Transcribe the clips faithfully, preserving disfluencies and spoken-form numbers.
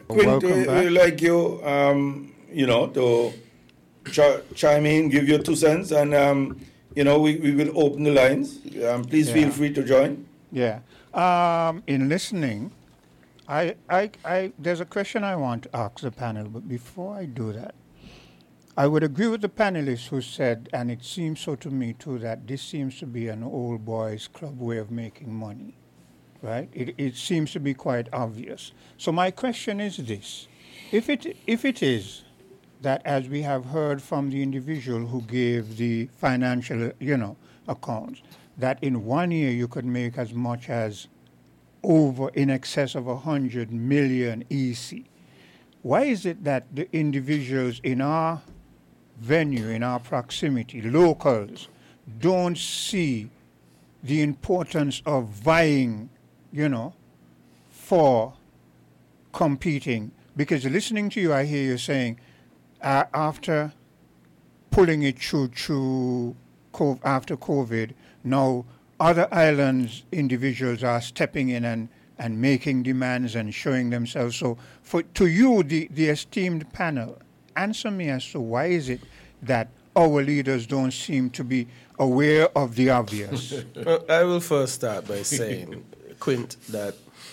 Quint, Welcome uh, back. like you, um, you know, to ch- chime in, give your two cents, and um, you know, we, we will open the lines. Um, please feel Yeah. free to join. Yeah. Um, in listening, I, I, I, there's a question I want to ask the panel, but before I do that, I would agree with the panelists who said, and it seems so to me too, that this seems to be an old boys club way of making money, right? It, it seems to be quite obvious. So my question is this: if it, if it is that, as we have heard from the individual who gave the financial, you know, accounts, that in one year you could make as much as over in excess of a hundred million E C. Why is it that the individuals in our venue, in our proximity, locals, don't see the importance of vying, you know, for competing? Because listening to you, I hear you saying, uh, after pulling it through, through co- after COVID, now other islands individuals are stepping in and, and making demands and showing themselves. So for to you, the, the esteemed panel, answer me as to why is it that our leaders don't seem to be aware of the obvious? Well, I will first start by saying, Quint, that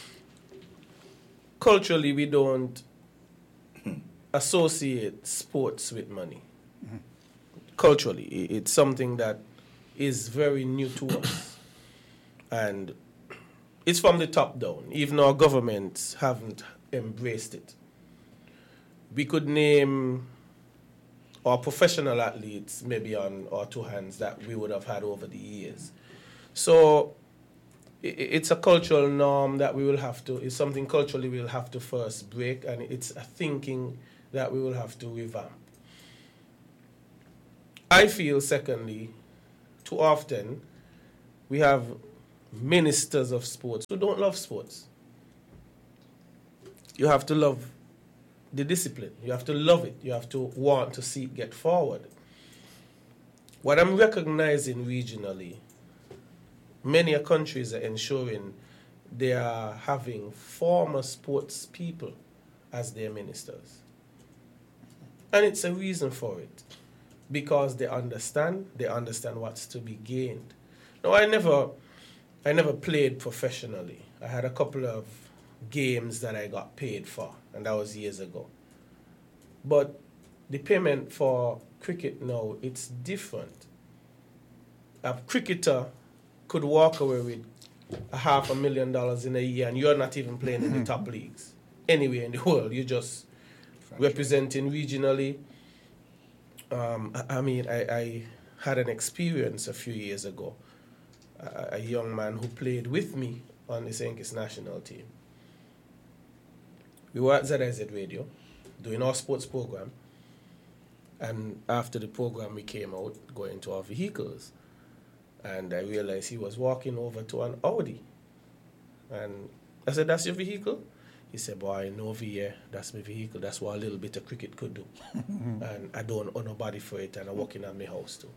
culturally we don't associate sports with money. Mm-hmm. Culturally, it's something that is very new to us. And it's from the top down. Even our governments haven't embraced it. We could name our professional athletes maybe on our two hands that we would have had over the years. So it's a cultural norm that we will have to, it's something culturally we'll have to first break, and it's a thinking that we will have to revamp. I feel, secondly, too often we have ministers of sports who don't love sports. You have to love the discipline. You have to love it. You have to want to see it get forward. What I'm recognizing regionally, many countries are ensuring they are having former sports people as their ministers. And it's a reason for it. Because they understand, they understand what's to be gained. Now, I never, I never played professionally. I had a couple of games that I got paid for, and that was years ago. But the payment for cricket now, it's different. A cricketer could walk away with a half a million dollars in a year, and you're not even playing in the top leagues anywhere in the world. You're just representing regionally. Um, I, I mean, I, I had an experience a few years ago. A, a young man who played with me on the Saint Kitts national team. We were at Z I Z Radio doing our sports program, and after the program we came out going to our vehicles, and I realized he was walking over to an Audi, and I said, "That's your vehicle?" He said, "Boy, no V A, that's my vehicle. That's what a little bit of cricket could do. And I don't owe nobody for it, and I'm working at my house too."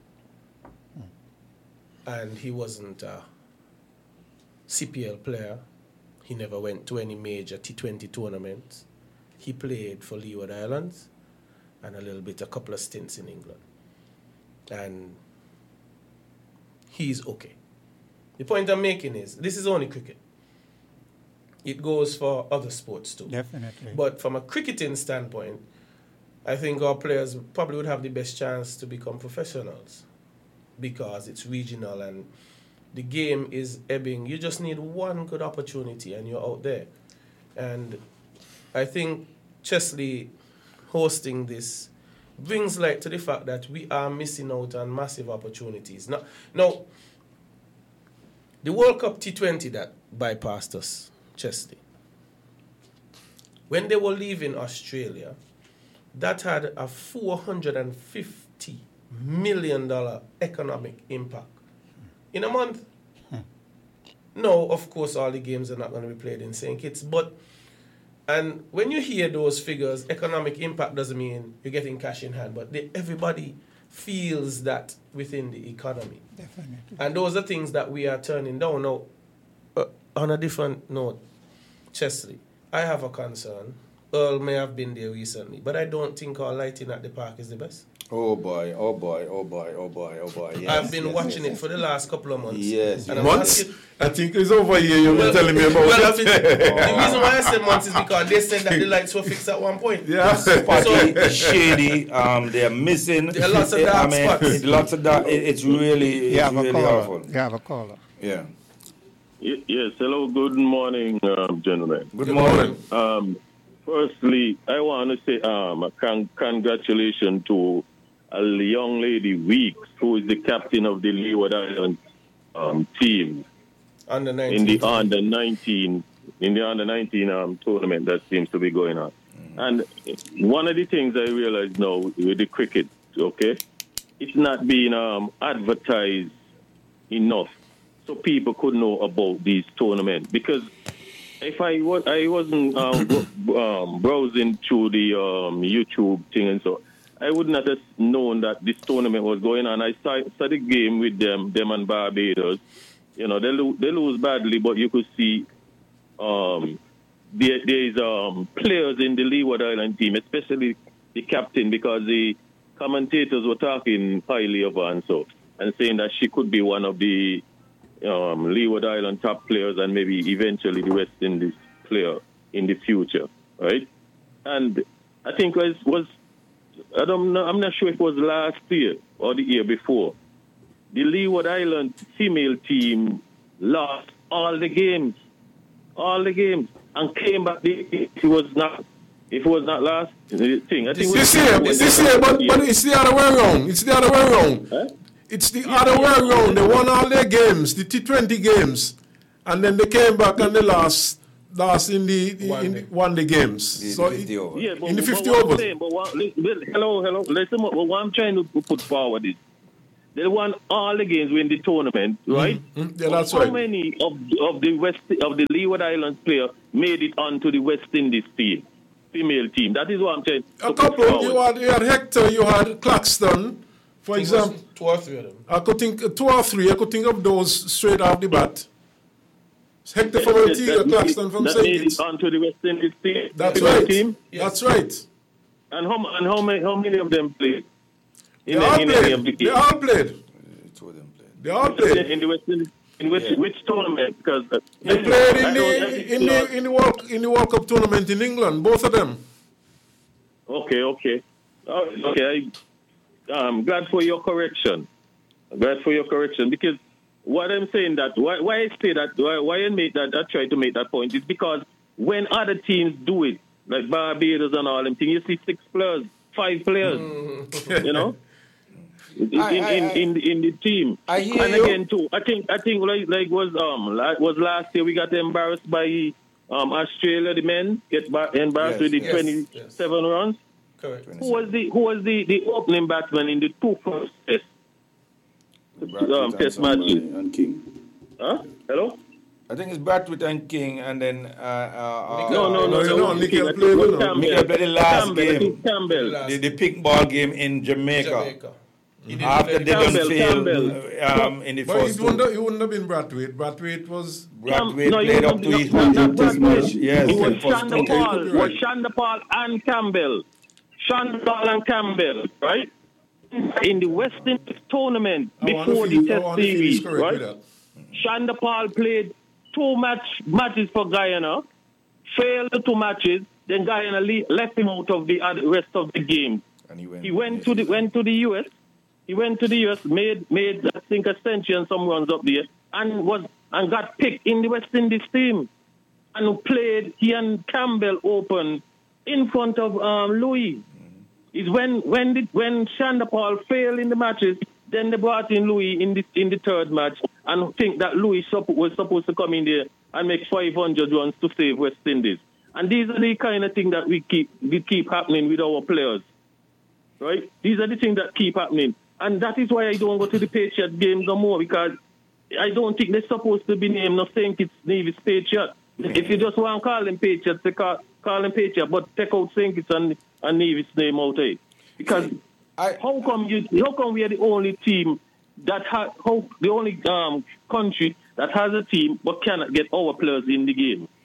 And he wasn't a C P L player. He never went to any major T twenty tournaments. He played for Leeward Islands and a little bit, a couple of stints in England. And he's okay. The point I'm making is, this is only cricket. It goes for other sports too. Definitely. But from a cricketing standpoint, I think our players probably would have the best chance to become professionals because it's regional and the game is ebbing. You just need one good opportunity and you're out there. And I think Chesley hosting this brings light to the fact that we are missing out on massive opportunities. Now, now the World Cup T twenty that bypassed us, Chesley, when they were leaving Australia, that had a four hundred fifty million dollars economic impact in a month. Hmm. No, of course, all the games are not going to be played in Saint Kitts, but and when you hear those figures, economic impact doesn't mean you're getting cash in hand, but they, everybody feels that within the economy. Definitely. And those are things that we are turning down. Now, uh, on a different note, Chesley, I have a concern Earl may have been there recently, but I don't think our lighting at the park is the best. Oh boy, oh boy, oh boy, oh boy, oh boy. Yes, I've been yes, watching yes, it for the last couple of months. Yes, And yes. I'm Months? asking- I think it's over here. You've Well, been telling me about well, it. I mean, the reason why I said months is because they said that the lights were fixed at one point. Yeah. Spotty, shady. Um, they're missing. There are lots of I dark mean, spots. it- lots of dark. It, it's really, You it's have a really caller. awful. You have a caller. Yeah. Y- Yes, hello, good morning, um, gentlemen. Good morning. Um, firstly, I want to say um, a con- congratulations to a young lady, Weeks, who is the captain of the Leeward Islands um, team Under in nineteen. the under nineteen in the under nineteen um, tournament that seems to be going on. And one of the things I realize now with the cricket, okay, it's not being um, advertised enough so people could know about these tournaments. Because if I was I wasn't um, bro- um, browsing through the um, YouTube thing and so, I would not have known that this tournament was going on. I saw, saw the game with them, them and Barbados. You know, they lo- they lose badly, but you could see um, there there's um, players in the Leeward Island team, especially the captain, because the commentators were talking highly of her and so, and saying that she could be one of the um, Leeward Island top players and maybe eventually the West Indies player in the future, right? And I think was was I don't know, I'm not sure if it was last year or the year before. The Leeward Island female team lost all the games, all the games, and came back. If it was not, if it was not last thing, I think it was This year, this year, but, but it's the other way around. It's the other way around. Huh? It's the other way around. They won all their games, the T twenty games, and then they came back and they lost, lost in the, the One in day. the one day games. The- so the fifty it- over. Yeah, but, In the but fifty what I'm overs. saying, but what, li- li- hello, hello, listen. What, what I'm trying to put forward is they won all the games in the tournament, right? mm, yeah, that's How right. many of of the West of the Leeward Islands player made it onto the West Indies team, female team? That is what I'm trying to a put couple. forward. You had, you had Hector, you had Claxton, for It was example. two or three of them. I could think uh, two or three. I could think of those straight off the bat. Hector from that, Antigua, that, Claxton from that Saint made Kitts. it onto the West Indies team. That's female right. Team. Yes. That's right. And how and how many how many of them played? They In, all in any of the played. They games? all played. Two of them played. They all played. In the West Indies. In which, Yeah. which tournament? Because uh, They played in I don't- I the think in so. the in the World in the World Cup tournament in England. Both of them. Okay, okay. Oh, okay, I, I'm glad for your correction. I'm glad for your correction because what I'm saying that, why, why I say that, why, why I make that, I try to make that point is because when other teams do it, like Barbados and all them things, you see six players, five players, you know, in, I- I- in, I- in, in the team. I hear and you. again too, I think, I think like, like was, um, like was last year we got embarrassed by um, Australia, the men get ba- embarrassed Yes, with the yes, twenty-seven runs. Correct. Who was the who was the, the opening batsman in the two first tests? Bradford Um, and test somebody, matches. and King. Huh? Hello? I think it's Bradford and King, and then uh, uh, uh, No, no, no, no, no. no, I Nickel think played, it was no. Campbell. Nickel played the last Campbell, I game. think Campbell. Last- the, the pink ball game in Jamaica. Jamaica. He didn't After play they the- done Campbell, failed Campbell. um, in the But first it two. wouldn't, it wouldn't have been Brathwaite. Brathwaite was. Bradway No, he played was up to not- his not- hundred not test Bradway. match. Yes, It was in first Shanda two. Paul, Right. was Shanda Paul and Campbell. Shanda Paul and Campbell, right? In the West Indies tournament I wanna before feel- the I test wanna feel series, he's correct right? with that. Shanda Paul played two match matches for Guyana, failed the two matches, then Guyana le- left him out of the other, rest of the game. And he went, He went to the went to the U S. He went to the U S, made made I think a century and some runs up there, and was and got picked in the West Indies team, and played. He and Campbell open in front of um, Louis. Is when when did when Shanda Paul failed in the matches, then they brought in Louis in the in the third match, and think that Louis supp- was supposed to come in there and make five hundred runs to save West Indies. And these are the kind of things that we keep we keep happening with our players, right? These are the things that keep happening, and that is why I don't go to the Patriot games no more, because I don't think they're supposed to be named no Saint Kitts Nevis Patriot. If you just want to call them Patriots, they call, call them Patriot, but take out Saint Kitts and, and Nevis name out of it. Because I, how come you? How come we are the only team that has how the only um, country that has a team but cannot get our players in the game?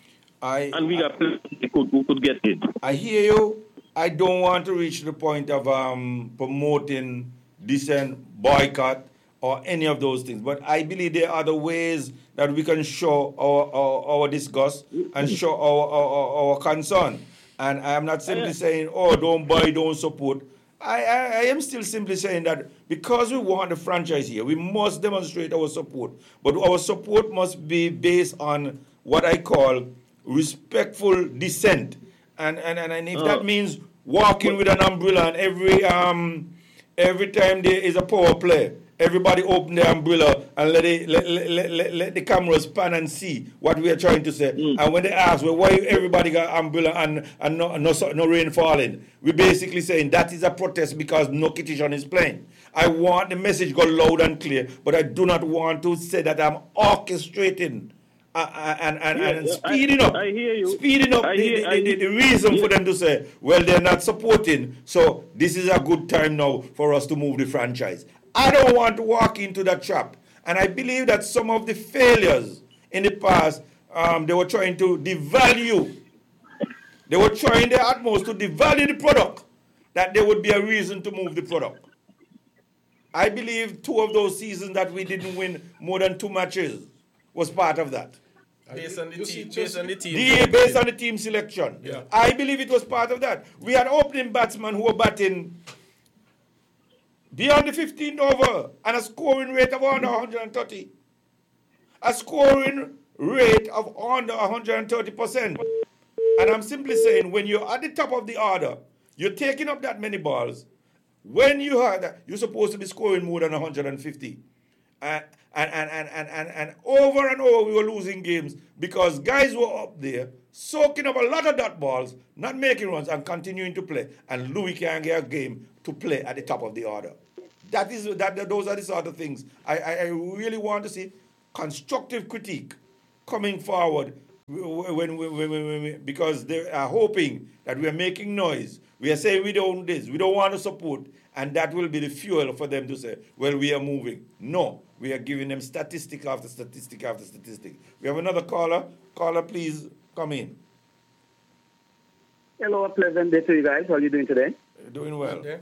I, and we I, got players who could, who could get in. I hear you. I don't want to reach the point of um, promoting dissent, boycott, or any of those things. But I believe there are other ways that we can show our, our, our disgust and show our, our, our concern. And I am not simply saying, oh, don't buy, don't support. I, I, I am still simply saying that because we want the franchise here, we must demonstrate our support. But our support must be based on what I call respectful dissent. And, and, and, and if Uh, that means walking with an umbrella and every um every time there is a power play, everybody open the umbrella and let, it, let, let, let, let, let the cameras pan and see what we are trying to say. Mm. And when they ask, well, why everybody got umbrella and, and no, no, no rain falling, we're basically saying that is a protest because no Kitishon is playing. I want the message go loud and clear, but I do not want to say that I'm orchestrating uh, and, and, Yeah, and yeah, speeding I- up, I hear you. speeding up I the, hear- the, I the, hear- the reason yeah. for them to say, well, they're not supporting, so this is a good time now for us to move the franchise. I don't want to walk into that trap. And I believe that some of the failures in the past, um, they were trying to devalue. They were trying their utmost to devalue the product, that there would be a reason to move the product. I believe two of those seasons that we didn't win more than two matches was part of that. Based on the You see, team, just- based on the team. The, based on the team selection. Yeah. I believe it was part of that. We had opening batsmen who were batting beyond the fifteenth over and a scoring rate of under one hundred thirty. A scoring rate of under one hundred thirty percent. And I'm simply saying, when you're at the top of the order, you're taking up that many balls. When you are that, you're supposed to be scoring more than one hundred fifty. Uh, and, and, and, and, and, and over and over we were losing games because guys were up there soaking up a lot of dot balls, not making runs and continuing to play. And Louis can't get a game to play at the top of the order. That is that. Those are the sort of things I, I, I really want to see constructive critique coming forward when, when, when, when, when we, because they are hoping that we are making noise. We are saying we don't this, we don't want to support, and that will be the fuel for them to say, well, we are moving. No, we are giving them statistic after statistic after statistic. We have another caller. Caller, please come in. Hello, a pleasant day to you guys. How are you doing today? Doing well. Okay.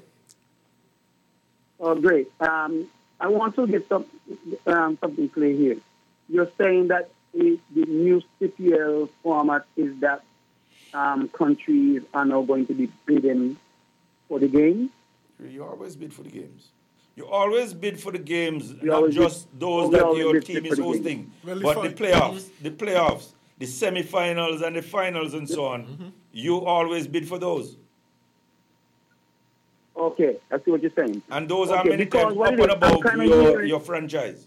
Oh, great. Um, I want to get some um, something clear here. You're saying that the, the new C P L format is that um, countries are now going to be bidding for the game. You always bid for the games. You always bid for the games, We not always just bid- those we that always your bid team for is the games. hosting, Well, if but I- the playoffs, the playoffs, the semi-finals and the finals and so on, you always bid for those. Okay, I see what you're saying. And those are Okay, many because times what up it and is, I'm above kinda your, hearing- your franchise.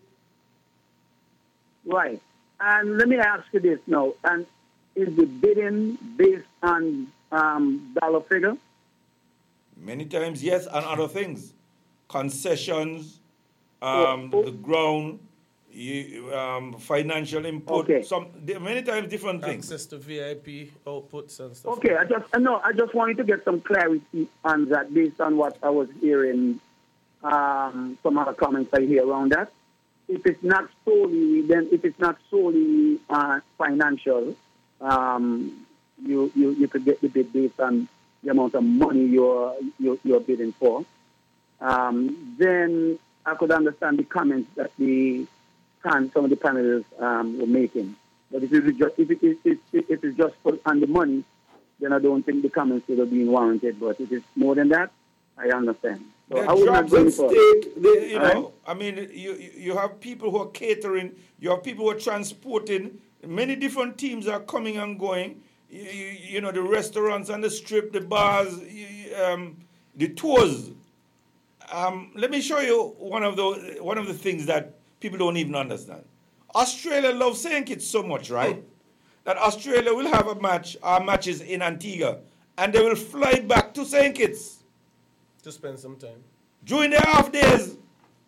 Right. And let me ask you this now. And is the bidding based on um, dollar figure? Many times, yes, and other things. Concessions, um, Oh, oh. the ground, you, um, financial input, Okay. some there are many times different things. Access to V I P outputs and stuff. Okay, I like that. just I know I just wanted to get some clarity on that based on what I was hearing, um, some other comments I hear around that. If it's not solely, then if it's not solely uh, financial, um, you, you you could get the bid based on the amount of money you're you're, you're bidding for. Um, then I could understand the comments that the pan, some of the panelists um, were making. But if it's just if it is if, if it's just for on the money, then I don't think the comments would have been warranted. But if it's more than that, I understand. So There I are would not jobs go any at further. stake. They, you All know, I mean, you you you have people who are catering. You have people who are transporting. Many different teams are coming and going. You, you, you know, the restaurants and the strip, the bars, you, you, um, the tours. Um, let me show you one of the one of the things that people don't even understand. Australia loves Saint Kitts so much, right? That Australia will have a match, our matches in Antigua, and they will fly back to Saint Kitts To spend some time. during their half days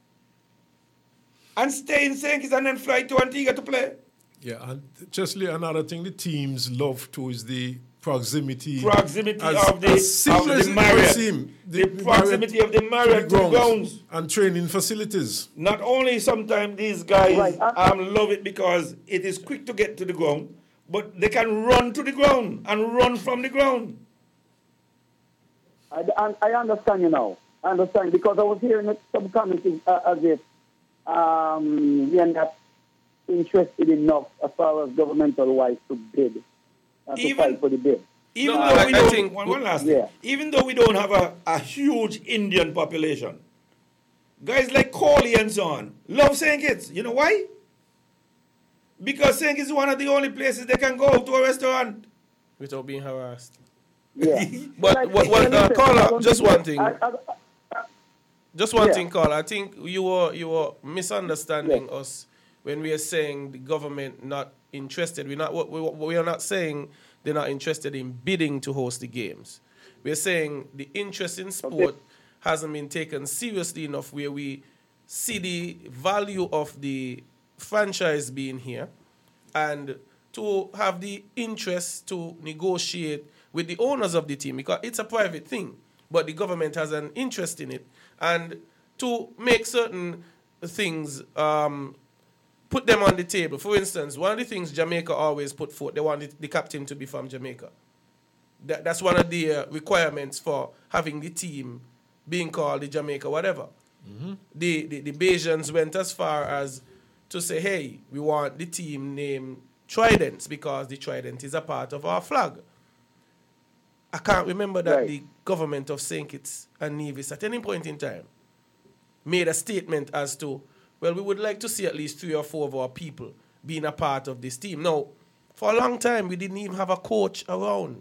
and stay in Saint Kitts and then fly to Antigua to play. Yeah, and just another thing the teams love too is the proximity. Proximity As- of the, as simple of as the it Marriott. may seem, the, proximity of the Marriott to the grounds. and training facilities. Not only sometimes these guys Right, uh- um, love it because it is quick to get to the ground, but they can run to the ground and run from the ground. I, I, I understand you now. I understand because I was hearing some comments uh, as if um, we are not interested enough as far as governmental wise to bid, uh, to Even- fight for the bid. Even No, though I- we I don't, think- one, one last Yeah. thing. Even though we don't have a, a huge Indian population, guys like Corley and so on love Saint Kitts. You know why? Because Saint Kitts is one of the only places they can go to a restaurant. Without being harassed. Yeah. But Like, what- what- listen, uh, caller, I don't just think- one thing. I, I, Just one Yeah. thing, Carl. I think you were you were misunderstanding us when we are saying the government not interested. We're not we, we are not saying they're not interested in bidding to host the games. We're saying the interest in sport hasn't been taken seriously enough where we see the value of the franchise being here and to have the interest to negotiate with the owners of the team because it's a private thing, but the government has an interest in it. And to make certain things, um, put them on the table. For instance, one of the things Jamaica always put forth, they wanted the captain to be from Jamaica. That, that's one of the uh, requirements for having the team being called the Jamaica whatever. The, the, the Bajans went as far as to say, hey, we want the team named Tridents because the Trident is a part of our flag. I can't remember that Right. the government of Saint Kitts and Nevis at any point in time made a statement as to, well, we would like to see at least three or four of our people being a part of this team. Now, for a long time, we didn't even have a coach around.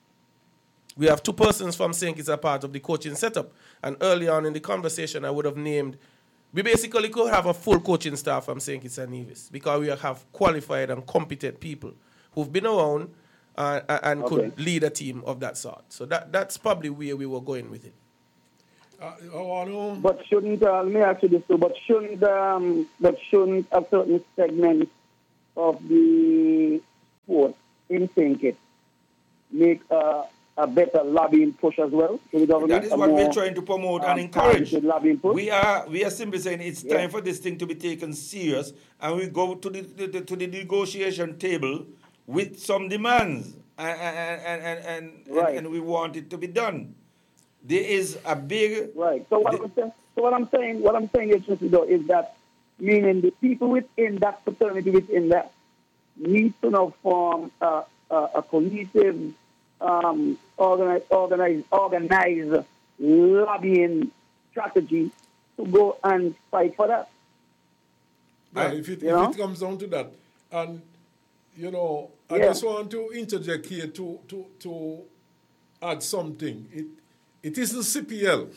We have two persons from Saint Kitts a part of the coaching setup. And early on in the conversation, I would have named, we basically could have a full coaching staff from Saint Kitts and Nevis because we have qualified and competent people who've been around uh, and Okay. could lead a team of that sort. So that, that's probably where we were going with it. Uh, I want to. But shouldn't, uh, let me ask you this too, but shouldn't, um, but shouldn't a certain segment of the sport in Saint Kitts make uh, a better lobbying push as well to the government? That is a what we're more, trying to promote um, and encourage. targeted lobbying push? We are we are simply saying it's Yeah. time for this thing to be taken serious, and we go to the, the, the to the negotiation table with some demands, and and and and, and, Right. and we want it to be done. There is a big Right. So what, the- I'm saying, so what I'm saying, what I'm saying is, Mister Doe, is that meaning the people within that fraternity within that need to now form a, a, a cohesive, um, organized, organized, organized lobbying strategy to go and fight for that. Well, if it, You if know? it comes down to that, and you know, I Yeah. just want to interject here to to to add something. It it isn't C P L,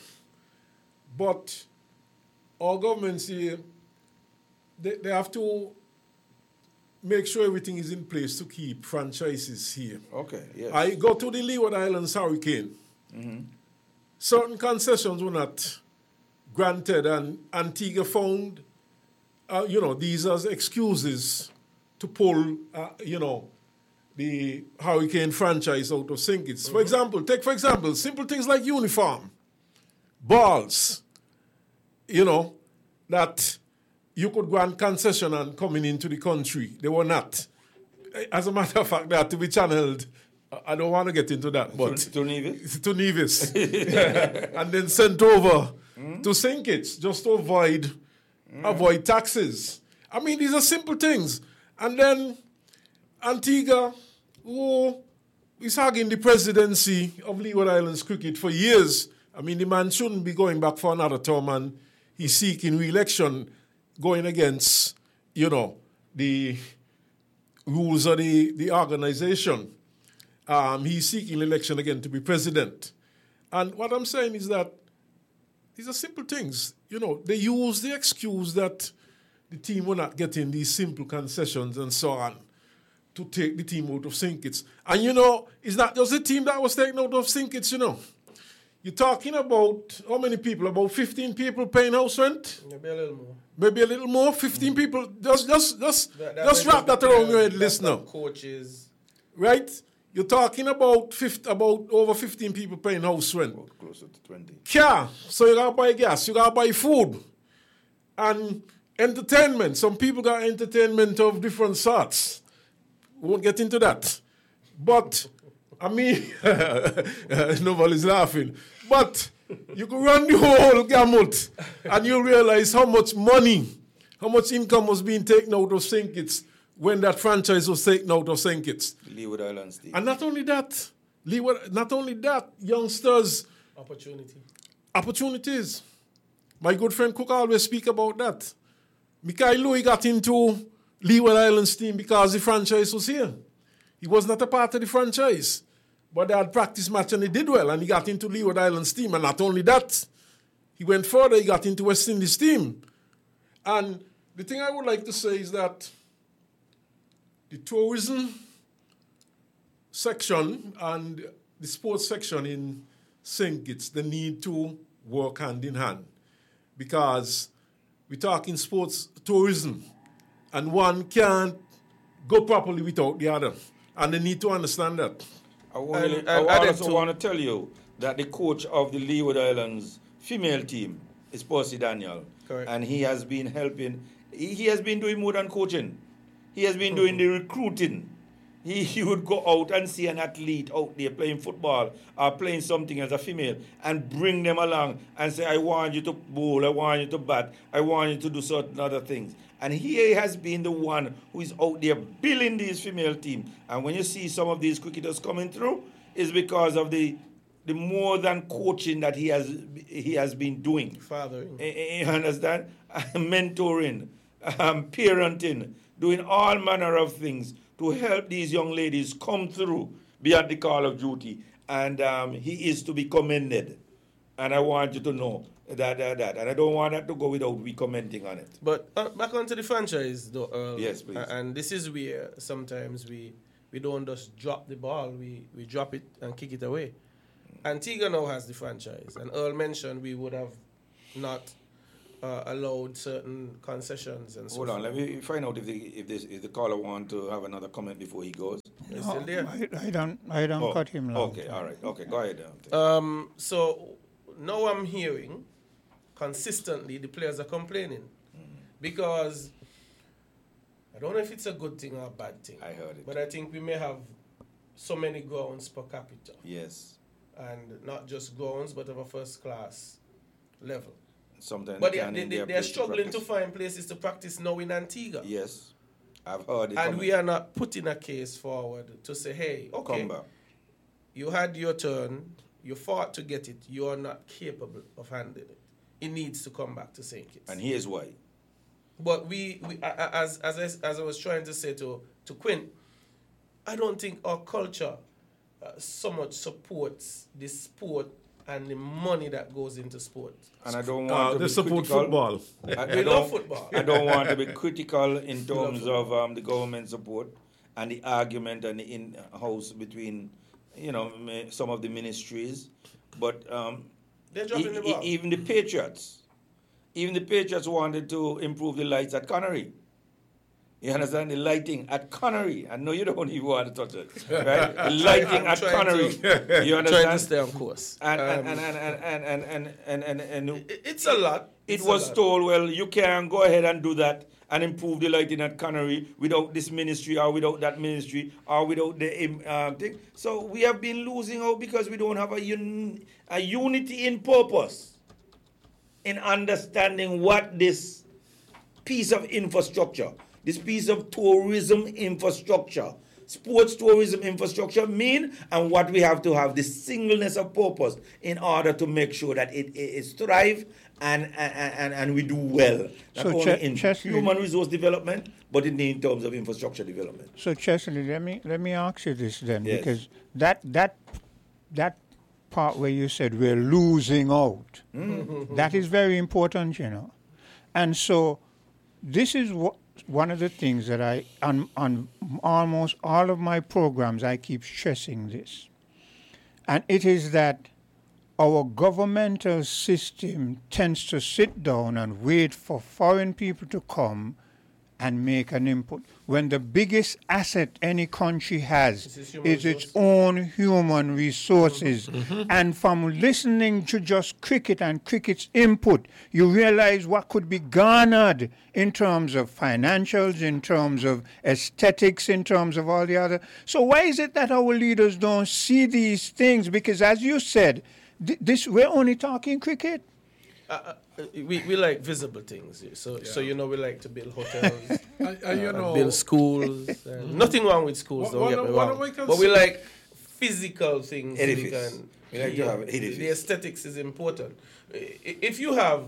but our governments here, they, they have to make sure everything is in place to keep franchises here. okay. Yes. I go to the Leeward Islands Hurricane. Certain concessions were not granted, and Antigua found, uh, you know, these as excuses to pull, uh, you know, the Hurricane franchise out of Saint Kitts. For example, take for example, simple things like uniform, balls, you know, that you could grant concession on coming into the country. They were not. As a matter of fact, they had to be channeled. I don't want to get into that, but to, to Nevis? to Nevis, and then sent over to Saint Kitts just to avoid avoid taxes. I mean, these are simple things. And then Antigua, who is hugging the presidency of Leeward Islands cricket for years. I mean, the man shouldn't be going back for another term, and he's seeking re-election, going against, you know, the rules of the, the organization. Um, he's seeking election again to be president. And what I'm saying is that these are simple things. You know, they use the excuse that the team were not getting these simple concessions and so on to take the team out of Saint Kitts. And, you know, it's not just the team that was taken out of Saint Kitts, you know. You're talking about how many people? About fifteen people paying house rent? Maybe a little more. Maybe a little more? fifteen people? Just, just, just, That- that just might wrap be that around your head, players, listener. that's the coaches. Right? You're talking about fifty, about over fifteen people paying house rent. Closer to twenty. Car, so you gotta buy gas, you gotta buy food, and entertainment. Some people got entertainment of different sorts. We won't get into that. But, I mean, nobody's laughing. But you can run the whole gamut and you realize how much money, how much income was being taken out of Saint Kitts when that franchise was taken out of Saint Kitts. Leeward Islands team. And not only that, Leeward, not only that, youngsters, Opportunity. opportunities. My good friend Cook always speak about that. Mikhail Louis got into Leeward Islands team because the franchise was here. He was not a part of the franchise, but they had practice match and he did well, and he got into Leeward Islands team. And not only that, he went further, he got into West Indies team. And the thing I would like to say is that the tourism section and the sports section in Saint Kitts, they need to work hand in hand, because we're talking sports tourism, and one can't go properly without the other, and they need to understand that. I, want And- I and added also to- want to tell you that the coach of the Leeward Islands female team is Percy Daniel. Correct. And he has been helping. He, he has been doing more than coaching. He has been doing the recruiting. He, he would go out and see an athlete out there playing football or playing something as a female and bring them along and say, I want you to bowl, I want you to bat, I want you to do certain other things. And he has been the one who is out there building these female team. And when you see some of these cricketers coming through, it's because of the the more than coaching that he has he has been doing. Fathering. Eh, eh, You understand? Mentoring, um, parenting, doing all manner of things to help these young ladies come through beyond the call of duty. And um, he is to be commended. And I want you to know that, that, that. And I don't want that to go without we commenting on it. But uh, back onto the franchise, though. Earl, Yes, please. a- And this is where sometimes we we don't just drop the ball, we, we drop it and kick it away. Antigua now has the franchise, and Earl mentioned we would have not uh, allowed certain concessions and so Hold on, forth. let me find out if the if this if the caller want to have another comment before he goes. It's still there. I, I don't, I don't Oh, cut him long. Okay, all right, okay, go ahead. um, Um, so now I'm hearing consistently the players are complaining because I don't know if it's a good thing or a bad thing. I heard it. But I think we may have so many grounds per capita, Yes, and not just grounds, but of a first class level. sometimes But they they, can't they, in they, their they're place to struggling to practice. find places to practice now in Antigua. Yes, I've heard it. And come- we are not putting a case forward to say, hey, okay, come back. you had your turn, you fought to get it, you are not capable of handling it. It needs to come back to Saint Kitts. And here's why. But we, we a- a- as, as, I, as I was trying to say to, to Quint, I don't think our culture uh, so much supports the sport and the money that goes into sport. And I don't want Uh, to they be support critical. football. I, I We don't, love football. I don't want to be critical in love terms of um, the government support and the argument and the in-house between, you know, ma- some of the ministries. But um, They're dropping e- the e- ball. even the Patriots, even the Patriots wanted to improve the lights at Connery. You understand? The lighting at Connery. I know you don't even want to touch it. Right? The lighting I'm at trying Connery. to- You Trying to understand? stay on course. And, Um, and, and, and, and, and, and, and, and, and, it- it's a lot. it It's a was lot. told, well, you can go ahead and do that and improve the lighting at Connery without this ministry or without that ministry or without the um, um, thing. So we have been losing out because we don't have a, un- a unity in purpose, in understanding what this piece of infrastructure, this piece of tourism infrastructure, sports tourism infrastructure mean, and what we have to have, the singleness of purpose in order to make sure that it, it, it thrive and, and, and, and we do well. Not So only Che- in Chesley- human resource development, but in, in terms of infrastructure development. So Chesley, let me let me ask you this then, Yes. because that that that part where you said we're losing out, that is very important, you know. And so this is what one of the things that I on on almost all of my programs I keep stressing this, and it is that our governmental system tends to sit down and wait for foreign people to come and make an input. When the biggest asset any country has This is human is its resource. own human resources. And from listening to just cricket and cricket's input, you realize what could be garnered in terms of financials, in terms of aesthetics, in terms of all the other. So why is it that our leaders don't see these things? Because as you said, th- this we're only talking cricket. Uh, uh, we, we like visible things. So, so you know, we like to build hotels, I, I, you uh, know, build schools. Uh, nothing wrong with schools, What- don't what get am- me what wrong. am I But we concerned- like physical things. we Edifice. can- We like to have the- edifice. The aesthetics is important. I- i- If you have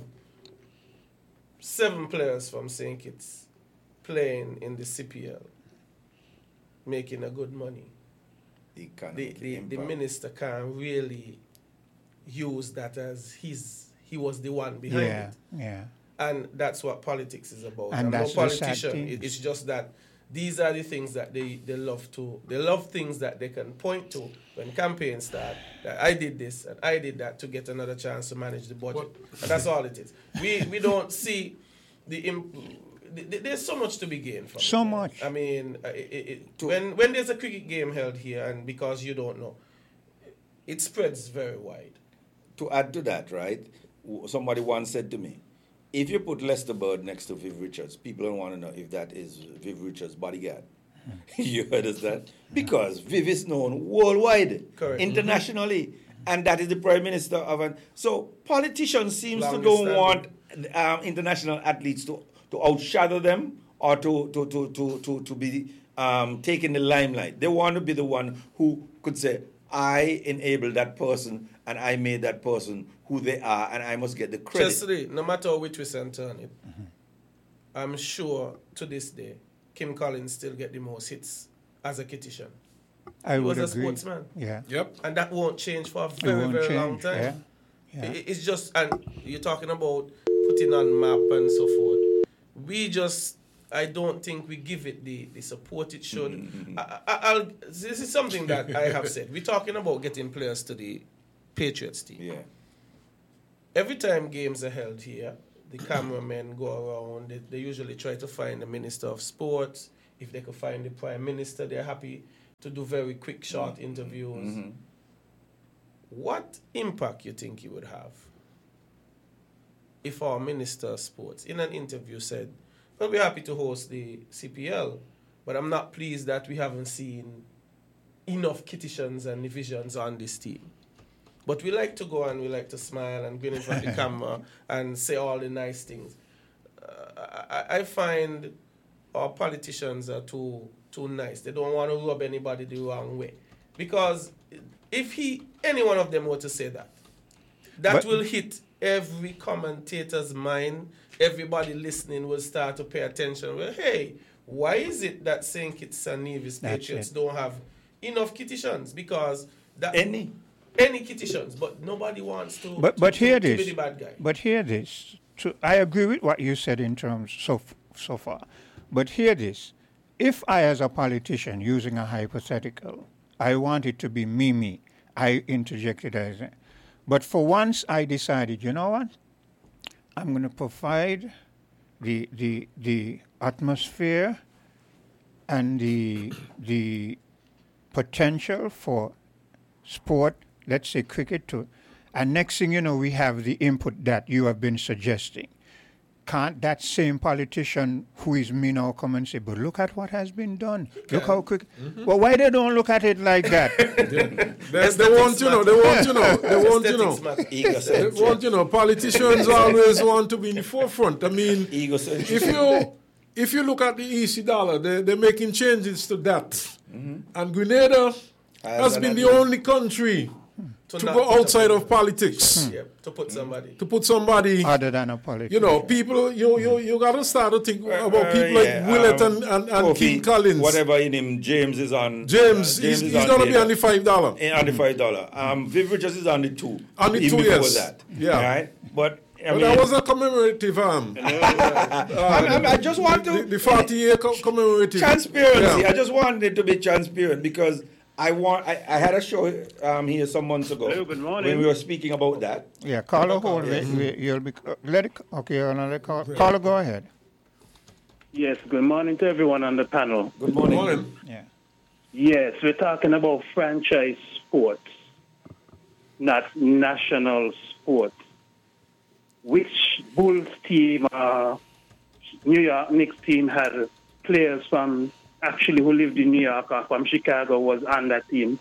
seven players from Saint Kitts playing in the C P L, making a good money, The, the, economic the, the impact. minister can really use that as his he was the one behind Yeah, it. yeah. And that's what politics is about. And I'm that's no the sad politician. thing. It- It's just that these are the things that they, they love to. They love things that they can point to when campaigns start. That I did this and I did that to get another chance to manage the budget. And that's all it is. We we don't see the. Imp- th- th- there's so much to be gained from So it, man. much. I mean, uh, it, it, it- when when there's a cricket game held here, and because you don't know, it spreads very wide. To add to that, right, w- somebody once said to me, if you put Lester Bird next to Viv Richards, people don't want to know if that is Viv Richards' bodyguard. You understand? Because Viv is known worldwide, Correct. internationally, and that is the prime minister of an. So politicians seems to Longest don't want standing. um, international athletes to, to outshadow them or to to to to to, to be um, taking the limelight. They want to be the one who could say, I enabled that person and I made that person who they are, and I must get the credit. Chesley, no matter which we and turn it, I'm sure to this day, Kim Collins still get the most hits as a Kittian. I He would was a agree. sportsman. Yeah. Yep. And that won't change for a It very, won't very change. long time. Yeah. Yeah. I- It's just, and you're talking about putting on map and so forth. We just, I don't think we give it the, the support it should. Mm-hmm. I, I, I'll, this is something that I have said. We're talking about getting players to the Patriots team. Yeah. Every time games are held here, the cameramen go around. They, they usually try to find the Minister of Sports. If they could find the Prime Minister, they're happy to do very quick, short interviews. Mm-hmm. What impact you think you would have if our Minister of Sports, in an interview, said, well, we're happy to host the C P L, but I'm not pleased that we haven't seen enough Kittitians and divisions on this team. But we like to go and we like to smile and grin in front of the camera and say all the nice things. Uh, I, I find our politicians are too too nice. They don't want to rub anybody the wrong way. Because if he, any one of them were to say that, that But- will hit every commentator's mind. Everybody listening will start to pay attention. Well, hey, why is it that Saint Kitts and Nevis That's Patriots it. don't have enough Kittitians? Because that Any? any Kittitians, but nobody wants to, But to, but to, hear to be this. the bad guy. But hear this. To, I agree with what you said in terms so f- so far. But hear this. If I, as a politician, using a hypothetical, I want it to be me, me, I interjected as a, but for once I decided, you know what? I'm going to provide the the the atmosphere and the the potential for sport, let's say cricket too. And next thing you know, we have the input that you have been suggesting. Can't that same politician who is me now come and say, but look at what has been done. Look how quick. Well, why they don't look at it like that? They, they want you know. They want you know. They want you know. Aesthetics matter. They Egocentric. want you know. Politicians always want to be in the forefront. I mean, Egocentric. if you if you look at the E C dollar, they they're making changes to that, and Grenada has an been the idea. only country to not go put outside somebody- of politics Yeah, to put somebody. to put somebody. Other than a politician. You know, people, you you you got to start to think about Uh, people like yeah, Willett um, and, and, and Kofi, King Collins. Whatever in him, James is on. James, uh, he's, is he's going to be there. on the five dollar. Eh, on the five dollar. Um, Viv Richards is on the two. On the even two, before yes. that. Yeah. Right? But I But mean, that was a commemorative um, I'm- I'm- I just want the, to the forty year co- commemorative transparency. Yeah. I just wanted it to be transparent because I want. I, I had a show um, here some months ago Hello, good morning. when we were speaking about that. Yeah, caller hold. Yes. we- we- You'll be uh, let it. Okay, another call. Caller, go ahead. Yes, good morning to everyone on the panel. Good morning. Morning. Yeah. Yes, we're talking about franchise sports, not national sports. Which Bulls team, uh, New York Knicks team had players from actually who lived in New York or from Chicago was on that team?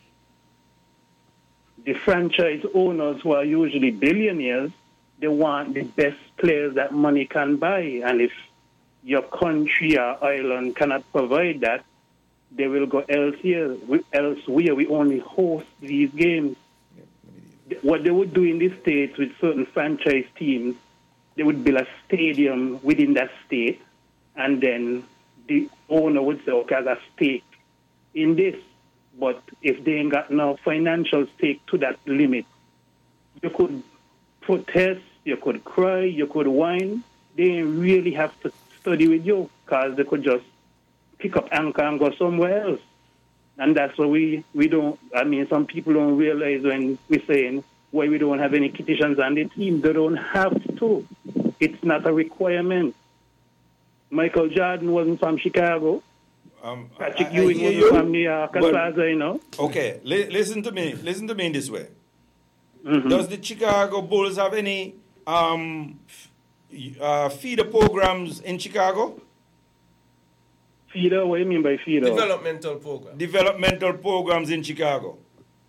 The franchise owners, who are usually billionaires, they want the best players that money can buy. And if your country or island cannot provide that, they will go elsewhere. Elsewhere, we only host these games. What they would do in the States with certain franchise teams, they would build a stadium within that state, and then the owner would say, okay, I got a stake in this. But if they ain't got no financial stake to that limit, you could protest, you could cry, you could whine. They ain't really have to study with you, because they could just pick up anchor and go somewhere else. And that's what we, we don't, I mean, some people don't realize when we're saying why we don't have any petitions on the team. They don't have to. It's not a requirement. Michael Jordan wasn't from Chicago. Um, Patrick I, I Ewing hear wasn't you, from New York, as but- far as I know. Okay, li- listen to me. Listen to me in this way. Mhm. Does the Chicago Bulls have any um, f- uh, feeder programs in Chicago? Feeder, what do you mean by feeder? Developmental program. Developmental programs in Chicago.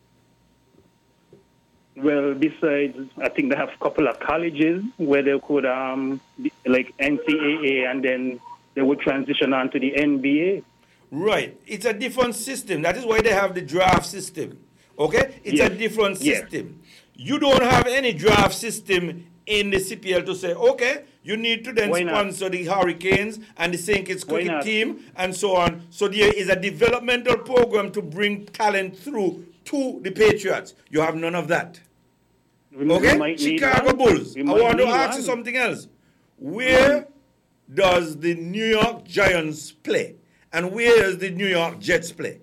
Well, besides, I think they have a couple of colleges where they could, um, be- like N C A A, and then they would transition on to the N B A. Right. It's a different system. That is why they have the draft system. Okay? It's Yes. a different Yes. system. You don't have any draft system in the C P L to say, okay, you need to then Why not? sponsor the Hurricanes and the Saint Kitts Why cricket not? team and so on. So there is a developmental program to bring talent through to the Patriots. You have none of that. We might Okay? need Chicago one. Bulls. We I might want to need ask you one. something else. Where does the New York Giants play? And where does the New York Jets play?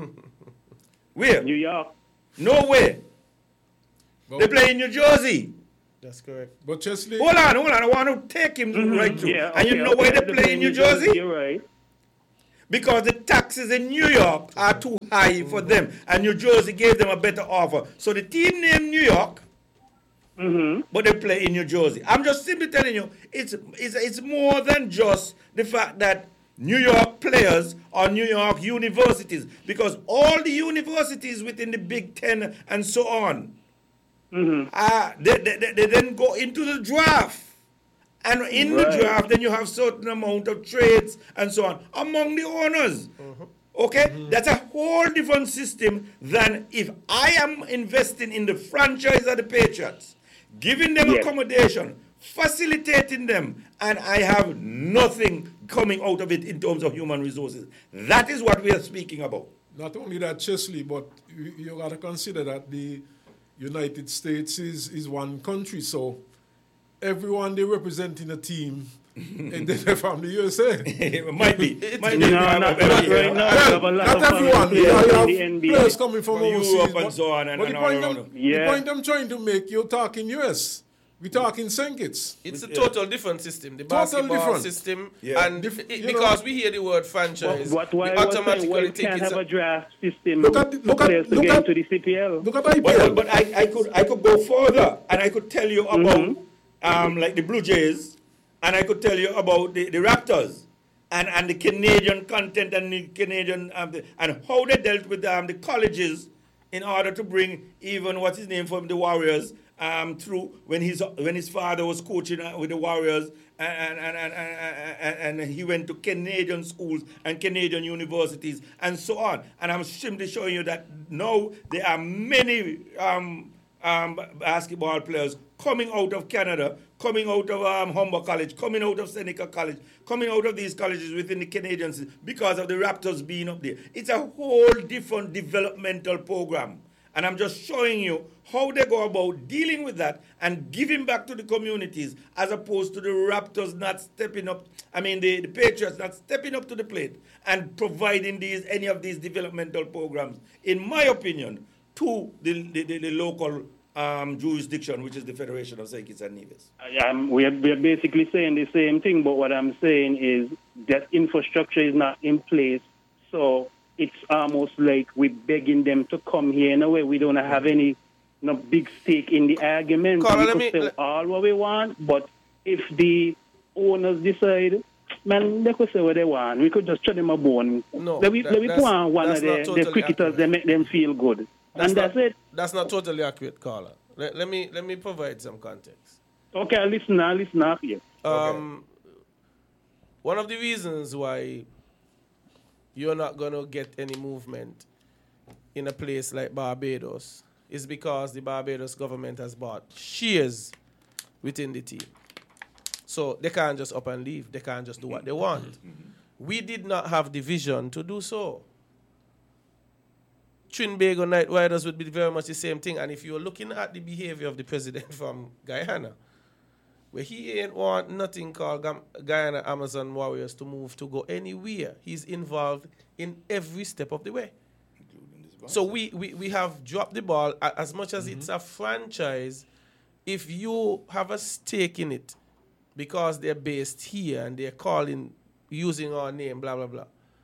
Where? New York. Nowhere. Well, They play in New Jersey. That's correct. But Chesley, Hold on, hold on. I want to take him right through. Mm-hmm. Yeah, and you okay, know why okay. they play in New Jersey? You're right. Because the taxes in New York are too high for them. And New Jersey gave them a better offer. So the team named New York, Mm-hmm. but they play in New Jersey. I'm just simply telling you, it's, it's, it's more than just the fact that New York players are New York universities, because all the universities within the Big Ten and so on, Mm-hmm. uh, they, they, they, they then go into the draft. And in Right. the draft, then you have certain amount of trades and so on among the owners. Okay? That's a whole different system than if I am investing in the franchise of the Patriots, giving them Yes. accommodation, facilitating them, and I have nothing coming out of it in terms of human resources. That is what we are speaking about. not only that, Chesley, but you, you got to consider that the United States is, is one country, so everyone they represent in a team, and they're from the U S A. It might be. Might No, be. not, not right now. We have a Well, lot not of foreign everyone. players Yeah, you in have the N B A. players coming from From overseas. Europe and but- so on and- but and the all point, around. I'm, Yeah. the point I'm trying to make, you're talking U S. We're talking Saint Kitts. It's a total different system. The Total basketball different. system, Yeah. and Dif- it- you because know- we hear the word franchise, What, why we I was saying, why automatically we think can't it's have a a, draft system Look at the- for look at- players to look get at- into the C P L? Look at I P L. But, but I, I could I could go further and I could tell you about um, like the Blue Jays, and I could tell you about the, the Raptors and, and the Canadian content and the Canadian um, the, and how they dealt with um, the colleges in order to bring even what's his name from the Warriors um, through when his when his father was coaching uh, with the Warriors and and, and, and, and and he went to Canadian schools and Canadian universities and so on. And I'm simply showing you that now there are many um, um, basketball players coming out of Canada, coming out of um, Humber College, coming out of Seneca College, coming out of these colleges within the Canadians because of the Raptors being up there. It's a whole different developmental program. And I'm just showing you how they go about dealing with that and giving back to the communities as opposed to the Raptors not stepping up, I mean the, the Patriots not stepping up to the plate and providing these any of these developmental programs, in my opinion, to the, the, the, the local um, jurisdiction, which is the Federation of Saint Kitts and Nevis. Um, we're, we're basically saying the same thing, but what I'm saying is that infrastructure is not in place, so it's almost like we're begging them to come here. In a way, we don't have any no big stake in the argument. Carl, we let could me- say let- all what we want, but if the owners decide, man, they could say what they want. We could just throw them a bone. No, let me, that- let me that's- put on one that's of not the, totally the cricketers accurate. that make them feel good. and not, that's it. That's not totally accurate, Carla. Let, let me let me provide some context. Okay, I listen, I listen up here. Um, one of the reasons why you're not going to get any movement in a place like Barbados is because the Barbados government has bought shares within the team. So they can't just up and leave. They can't just do what they want. We did not have the vision to do so. Trinbago Night Riders would be very much the same thing. And if you're looking at the behavior of the president from Guyana, where he ain't want nothing called Gam- Guyana Amazon Warriors to move to go anywhere. He's involved in every step of the way. So we, we, we have dropped the ball. A- As much as mm-hmm. it's a franchise, if you have a stake in it because they're based here and they're calling, using our name, blah, blah, blah,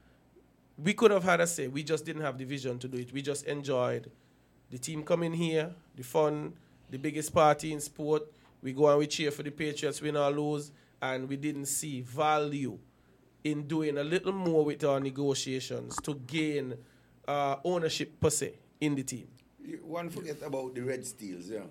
we could have had a say. We just didn't have the vision to do it. We just enjoyed the team coming here, the fun, the biggest party in sport. We go and we cheer for the Patriots, win or lose, and we didn't see value in doing a little more with our negotiations to gain uh, ownership per se in the team. One forget about the Red Steels, yeah,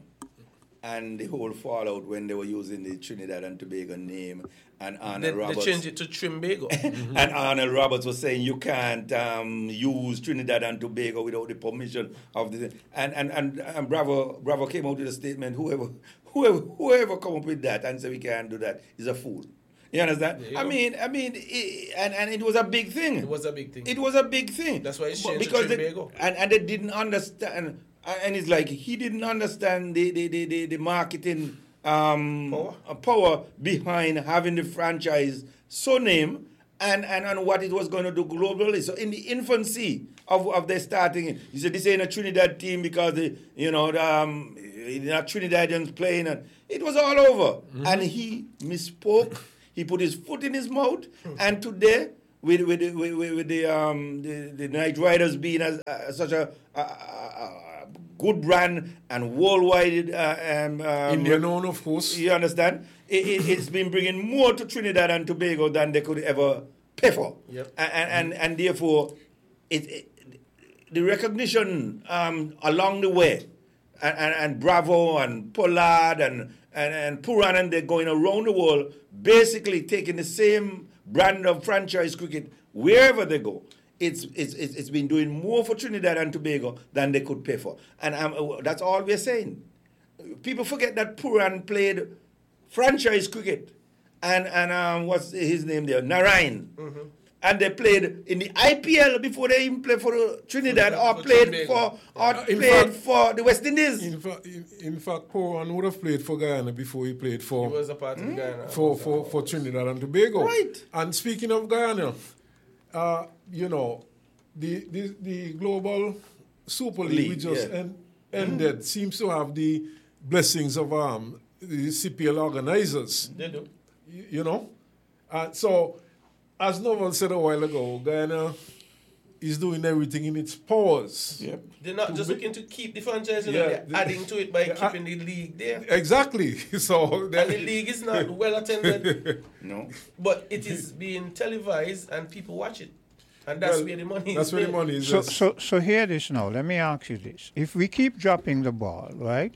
and the whole fallout when they were using the Trinidad and Tobago name, and Arnold They, Roberts. they changed it to Trimbago. mm-hmm. And Arnold Roberts was saying you can't um, use Trinidad and Tobago without the permission of the. And and and, and Bravo Bravo came out with a statement. Whoever whoever whoever come up with that and say we can't do that is a fool. You understand? You I go. mean, I mean, it, and and it was a big thing. It was a big thing. It was a big thing. That's why it's But changed to because they, Trinbago. and and they didn't understand. And it's like he didn't understand the the the, the, the marketing um, Power? uh, power behind having the franchise surname and, and, and what it was going to do globally. So in the infancy of, of their starting, it, you said this ain't a Trinidad team because the, you know the, um, not Trinidadians playing, and it was all over. Mm-hmm. And he misspoke. He put his foot in his mouth, and today, with with the, with, with the um the, the Night Riders being as uh, such a, a, a, a good brand and worldwide, uh, um, um, Indian known, of course. You understand? It, it, it's been bringing more to Trinidad and Tobago than they could ever pay for, Yep. and and, and, and therefore, it, it the recognition um, along the way, and, and, and Bravo and Pollard and and and Puran, and they're going around the world, basically taking the same brand of franchise cricket wherever they go. It's, it's, it's, it's been doing more for Trinidad and Tobago than they could pay for. And um, that's all we're saying. People forget that Puran played franchise cricket. And, and um, what's his name there? Narayan. Mm-hmm. And they played in the I P L before they even played for Trinidad, For- or for played Trinbago. for or Uh, in played fact- for the West Indies. In fact, in, in fact, Poran would have played for Guyana before he played for He was a part of Hmm? Guyana. for, for, for Trinidad and Tobago. Right. And speaking of Guyana, uh, you know, the, the the global Super League, League, we just yeah. en- ended seems to have the blessings of um, the C P L organizers. They do. You, you know, uh, so as Novel said a while ago, Guyana is doing everything in its powers. Yep. They're not To just be- looking to keep the franchise, you know, Yeah, they're the- adding to it by Yeah, keeping the league there. Exactly. So And the league is not well attended, No. but it is being televised and people watch it. And that's well, where the money that's is. where the made. money is. So, yes. so, so hear this now. Let me ask you this. If we keep dropping the ball, right?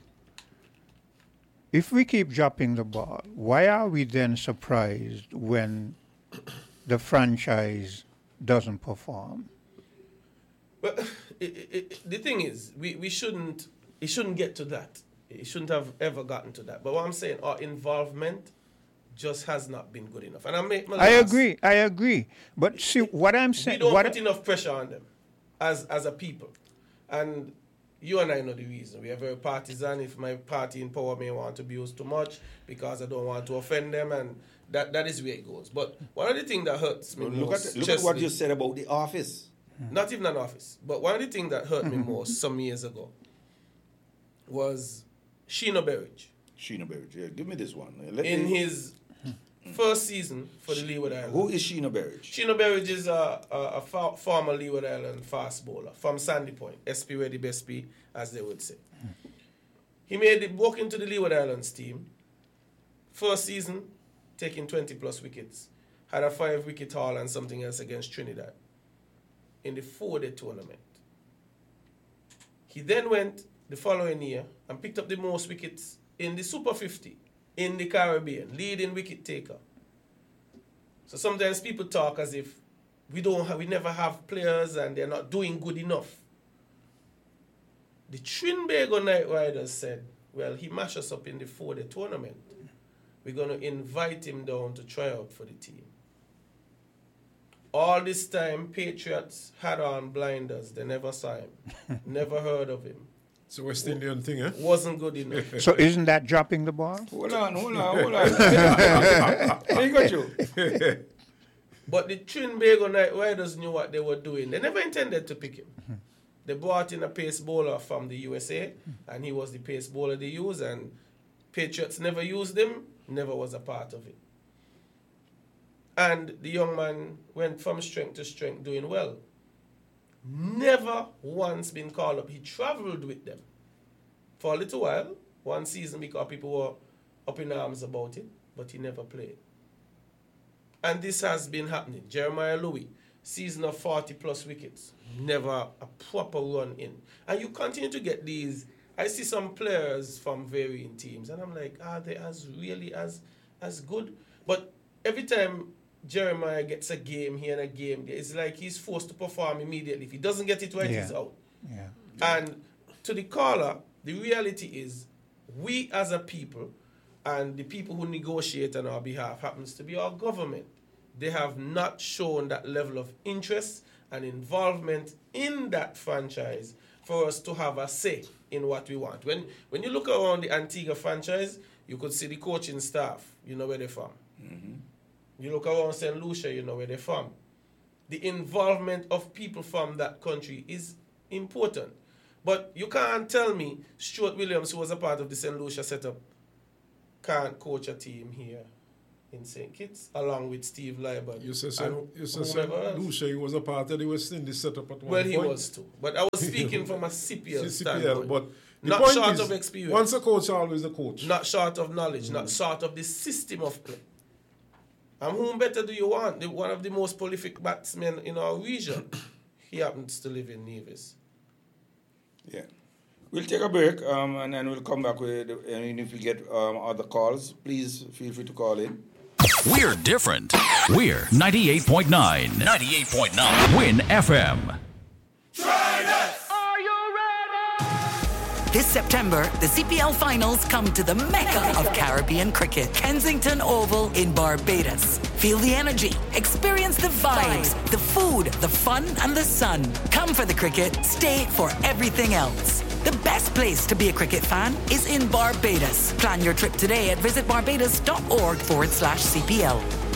If we keep dropping the ball, why are we then surprised when the franchise doesn't perform? But it, it, it, the thing is, we, we shouldn't, it shouldn't get to that. It shouldn't have ever gotten to that. But what I'm saying, our involvement just has not been good enough. And I make my I last- agree. I agree. But see, what I'm We saying, don't what put enough pressure on them as as a people. And you and I know the reason. We are very partisan. If my party in power may want to be used too much because I don't want to offend them, and that, that is where it goes. But one of the things that hurts me Look most, at look at what Chesley- you said about the office. not even an office, but one of the things that hurt me most some years ago was Sheena Berridge. Sheena Berridge. Yeah, give me this one. Let In me- his first season for the Leeward Islands. Who is Sheena Berridge? Sheena Berridge is a, a, a fa- former Leeward Island fast bowler from Sandy Point. S P ready, best P, as they would say. He made it walk into the Leeward Islands team. First season, taking twenty plus wickets. Had a five wicket haul and something else against Trinidad in the four-day tournament. He then went the following year and picked up the most wickets in the Super fifty in the Caribbean, leading wicket taker. So sometimes people talk as if we don't have, we never have players and they're not doing good enough. The Trinbago Knight Riders said, well, he mashed us up in the four-day tournament. We're going to invite him down to try out for the team. All this time, Patriots had on blinders. They never saw him. Never heard of him. It's a West Indian thing, eh? Wasn't good enough. So isn't that dropping the ball? Hold on, hold on, hold on. I got you. But the Trinbago Knight Riders knew what they were doing. They never intended to pick him. They brought in a pace bowler from the U S A, and he was the pace bowler they used, and Patriots never used him, never was a part of it. And the young man went from strength to strength, doing well. Never once been called up. He traveled with them for a little while, one season, because people were up in arms about it, but he never played. And this has been happening. Jeremiah Louis, season of forty plus wickets, never a proper run in. And you continue to get these. I see some players from varying teams, and I'm like, are they as really as as good? But every time Jeremiah gets a game here and a game there, it's like he's forced to perform immediately. If he doesn't get it right, Yeah. he's out. Yeah. And to the caller, the reality is, we as a people, and the people who negotiate on our behalf happens to be our government. They have not shown that level of interest and involvement in that franchise for us to have a say in what we want. When when you look around the Antigua franchise, you could see the coaching staff, you know where they're from. Mm-hmm. You look around Saint Lucia, you know where they're from. The involvement of people from that country is important. But you can't tell me Stuart Williams, who was a part of the Saint Lucia setup, can't coach a team here in Saint Kitts, along with Steve Liebert. You said and you said whomever else. Lucia, he was a part of the West Indies setup at one Well, point. he was too. But I was speaking from a C P L C P L, standpoint. but the Not point short is, of experience. Once a coach, always a coach. Not short of knowledge, not short of the system of play. And whom better do you want? The, one of the most prolific batsmen in our region. He happens to live in Nevis. Yeah. We'll take a break um, and then we'll come back with, and if we get um, other calls, please feel free to call in. We're different. We're ninety-eight point nine. ninety-eight point nine. Win F M. This September, the C P L finals come to the mecca of Caribbean cricket, Kensington Oval in Barbados. Feel the energy, experience the vibes, the food, the fun, and the sun. Come for the cricket, stay for everything else. The best place to be a cricket fan is in Barbados. Plan your trip today at visitbarbados.org forward slash CPL.